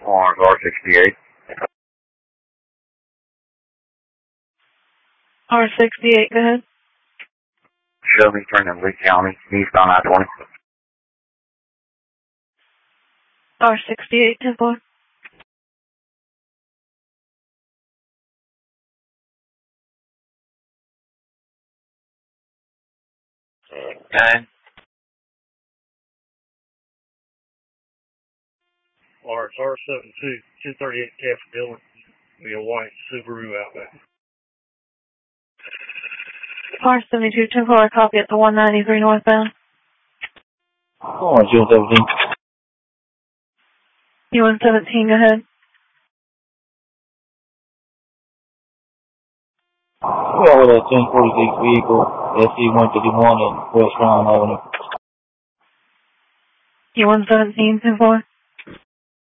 on R68. R68, go ahead. Show me turning Lee County, eastbound I-20. R68, 10-4. Okay. Or it's R72, 238 Captain Dillon. We a white Subaru Outback. R72, 10-4, copy at the 193 northbound. Oh, June 17. U-117, go ahead. Well, with a 1046 vehicle, SC-151 and West Round Avenue. U-117, 10-4.